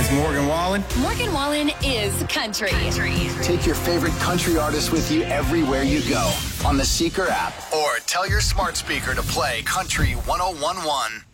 is Morgan Wallen. Morgan Wallen is country. Take your favorite country artist with you everywhere you go on the Seeker app or tell your smart speaker to play Country 101.1.